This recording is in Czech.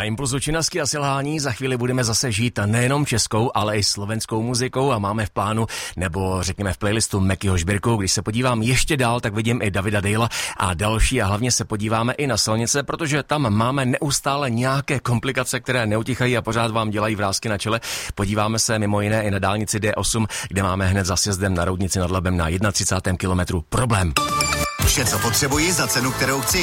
Na Impulzu činnosti a selhání za chvíli budeme zase žít nejenom českou, ale i slovenskou muzikou a máme v plánu, nebo řekněme v playlistu Mekyho Žbírku. Když se podívám ještě dál, tak vidím i Davida Dejla a další a hlavně se podíváme i na silnice, protože tam máme neustále nějaké komplikace, které neutichají a pořád vám dělají vrásky na čele. Podíváme se mimo jiné i na dálnici D8, kde máme hned za sjezdem na Roudnici nad Labem na 31. kilometru problém. Vše, co potřebuji za cenu, kterou chci.